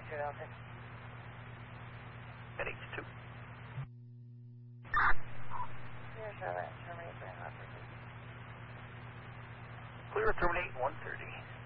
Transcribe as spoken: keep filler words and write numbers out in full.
two Delta. At H two. Clear Charlotte, terminate for Hopper. Clear, terminate one thirty.